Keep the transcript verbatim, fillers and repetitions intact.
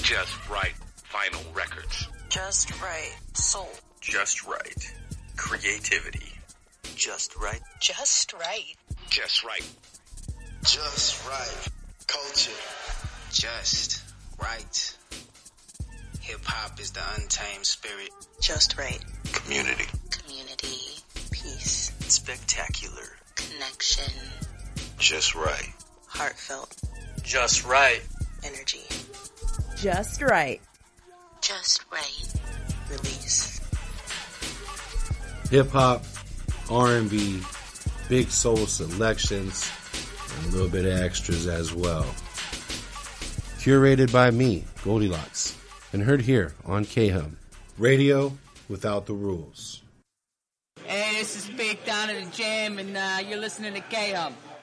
Just Right Vinyl Records. Just Right Soul. Just Right Creativity. Just Right. Just Right. Just Right. Just Right Culture. Just Right. Hip-hop is the untamed spirit. Just Right. Community. Community. Peace. Spectacular. Connection. Just Right. Heartfelt. Just Right. Energy. Just Right. Just Right. Release. Hip-hop, R and B, big soul selections, and a little bit of extras as well. Curated by me, Goldilocks, and heard here on K-Hum. Radio without the rules. Hey, this is Big Down at the Jam, and uh, you're listening to K-Hum.